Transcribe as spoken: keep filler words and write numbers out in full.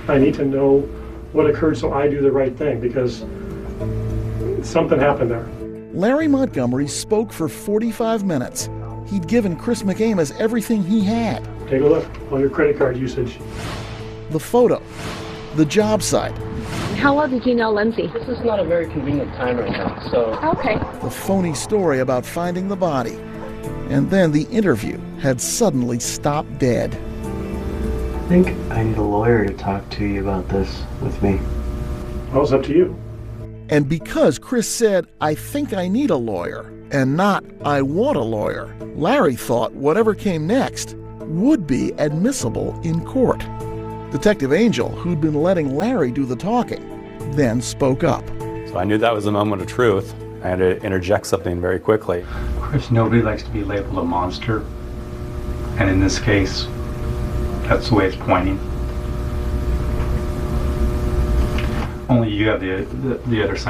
I need to know what occurred so I do the right thing, because something happened there. Larry Montgomery spoke for forty-five minutes. He'd given Chris McAmis everything he had. Take a look on your credit card usage. The photo, the job site. How well did you know Lindsay? This is not a very convenient time right now, so... Okay. The phony story about finding the body. And then the interview had suddenly stopped dead. I think I need a lawyer to talk to you about this with me. Well, it's up to you. And because Chris said, "I think I need a lawyer," and not, "I want a lawyer," Larry thought whatever came next would be admissible in court. Detective Angel, who'd been letting Larry do the talking, then spoke up. So I knew that was a moment of truth. I had to interject something very quickly. Chris, nobody likes to be labeled a monster. And in this case, that's the way it's pointing. Only you have the, the, the other side.